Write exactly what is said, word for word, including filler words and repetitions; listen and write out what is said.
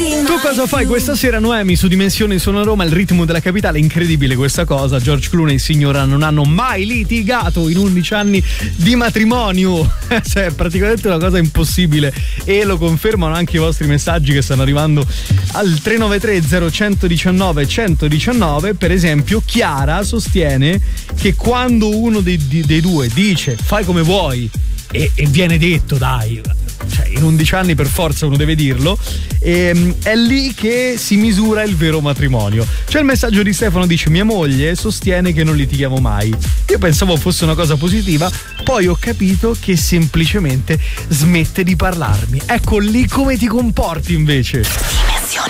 Tu cosa fai questa sera, Noemi, su Dimensione Sono Roma, il ritmo della capitale? Incredibile questa cosa. George Clooney e signora non hanno mai litigato in undici anni di matrimonio. Cioè, è praticamente una cosa impossibile, e lo confermano anche i vostri messaggi che stanno arrivando al tre nove tre zero uno uno nove uno uno uno nove. Per esempio, Chiara sostiene che quando uno dei, dei due dice fai come vuoi, e, e viene detto, dai, cioè in undici anni per forza uno deve dirlo, e, è lì che si misura il vero matrimonio. C'è il messaggio di Stefano, dice: mia moglie sostiene che non litighiamo mai. Io pensavo fosse una cosa positiva, poi ho capito che semplicemente smette di parlarmi. Ecco lì come ti comporti invece. Dimensione